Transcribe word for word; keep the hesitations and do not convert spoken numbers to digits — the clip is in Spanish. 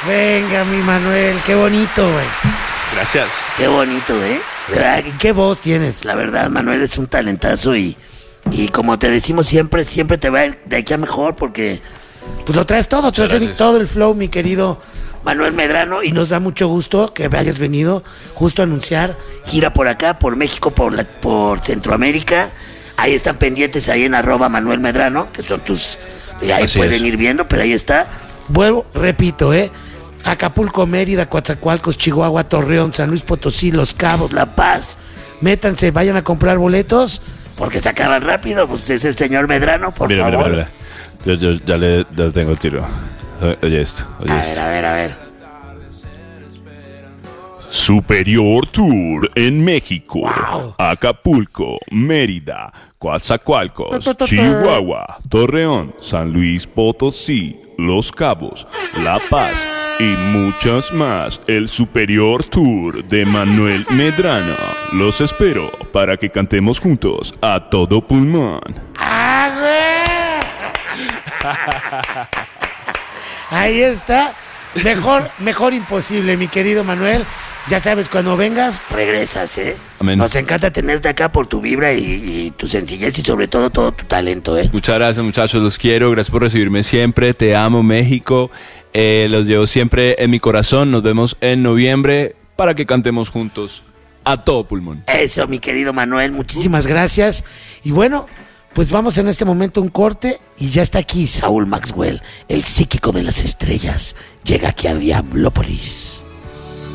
Venga, mi Manuel, qué bonito, güey. Gracias. Qué bonito, ¿eh? ¿Verdad? ¿Qué voz tienes? La verdad, Manuel, es un talentazo y, y como te decimos siempre, siempre te va a ir de aquí a mejor porque pues lo traes todo, traes el, todo el flow, mi querido Manuel Medrano, y nos da mucho gusto que hayas venido justo a anunciar gira por acá, por México, por, la, por Centroamérica. Ahí están pendientes, ahí en arroba Manuel Medrano, que son tus... Ahí Así pueden es. ir viendo, pero ahí está. Vuelvo, repito, ¿eh? Acapulco, Mérida, Coatzacoalcos, Chihuahua, Torreón, San Luis Potosí, Los Cabos, La Paz. Métanse, vayan a comprar boletos, porque se acaban rápido. Pues es el señor Medrano, por mira, favor. Mira, mira, yo, yo ya le, ya le tengo el tiro. Oye esto, oye a esto. ver, a ver, a ver. Superior Tour en México. Wow. Acapulco, Mérida, Coatzacoalcos, Chihuahua, Torreón, San Luis Potosí, Los Cabos, La Paz y muchas más. El Superior Tour de Manuel Medrano. Los espero para que cantemos juntos a todo pulmón. ¡Ah, güey! Ahí está. Mejor, mejor imposible, mi querido Manuel. Ya sabes, cuando vengas, regresas, ¿eh? Amén. Nos encanta tenerte acá por tu vibra y, y tu sencillez y sobre todo todo tu talento, ¿eh? Muchas gracias, muchachos, los quiero, gracias por recibirme siempre, te amo, México, eh, los llevo siempre en mi corazón, nos vemos en noviembre para que cantemos juntos a todo pulmón. Eso, mi querido Manuel, muchísimas gracias. Y bueno, pues vamos en este momento a un corte y ya está aquí Saúl Maxwell, el psíquico de las estrellas, llega aquí a Diablópolis.